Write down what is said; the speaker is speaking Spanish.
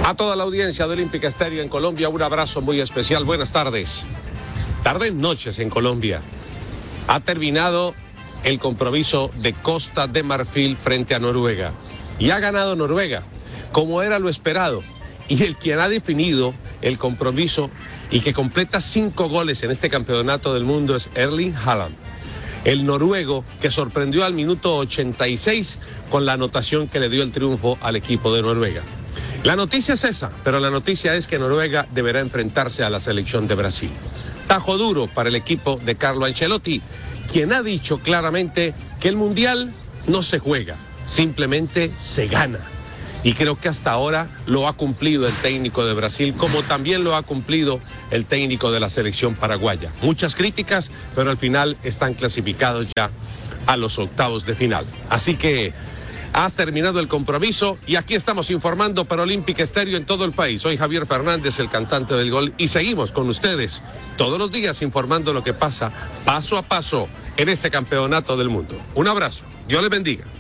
A toda la audiencia de Olímpica Estéreo en Colombia, un abrazo muy especial. Buenas tardes. Tardes, noches en Colombia. Ha terminado el compromiso de Costa de Marfil frente a Noruega. Y ha ganado Noruega, como era lo esperado. Y el quien ha definido el compromiso y que completa 5 goles en este campeonato del mundo es Erling Haaland, el noruego que sorprendió al minuto 86 con la anotación que le dio el triunfo al equipo de Noruega. La noticia es esa, pero la noticia es que Noruega deberá enfrentarse a la selección de Brasil. Tajo duro para el equipo de Carlo Ancelotti, quien ha dicho claramente que el Mundial no se juega, simplemente se gana. Y creo que hasta ahora lo ha cumplido el técnico de Brasil, como también lo ha cumplido el técnico de la selección paraguaya. Muchas críticas, pero al final están clasificados ya a los octavos de final. Así que has terminado el compromiso y aquí estamos informando para Olímpica Estéreo en todo el país. Soy Javier Fernández, el cantante del gol, y seguimos con ustedes todos los días informando lo que pasa paso a paso en este campeonato del mundo. Un abrazo, Dios les bendiga.